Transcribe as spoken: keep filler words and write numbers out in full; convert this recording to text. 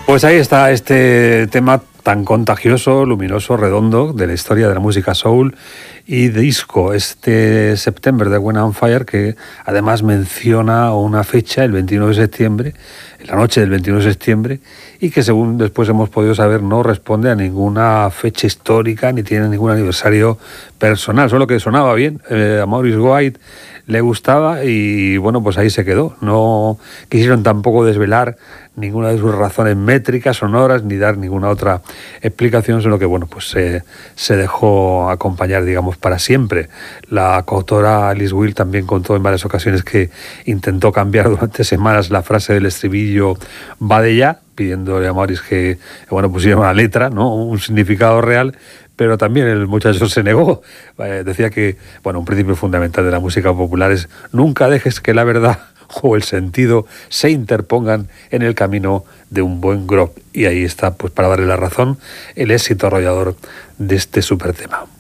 Pues ahí está este tema tan contagioso, luminoso, redondo de la historia de la música soul y disco, este September de When on Fire, que además menciona una fecha, el veintiuno de septiembre, en la noche del veintiuno de septiembre, y que según después hemos podido saber no responde a ninguna fecha histórica ni tiene ningún aniversario personal, solo que sonaba bien, eh, a Maurice White le gustaba y bueno, pues ahí se quedó. No quisieron tampoco desvelar ninguna de sus razones métricas, sonoras, ni dar ninguna otra explicación, sino que bueno, pues se, se dejó acompañar, digamos, para siempre. La coautora Alice Will también contó en varias ocasiones que intentó cambiar durante semanas la frase del estribillo "va de ya", pidiéndole a Maurice que, bueno, pusiera una letra, ¿no?, un significado real, pero también el muchacho se negó. Eh, decía que, bueno, un principio fundamental de la música popular es nunca dejes que la verdad o el sentido se interpongan en el camino de un buen groove. Y ahí está, pues para darle la razón, el éxito arrollador de este súper tema.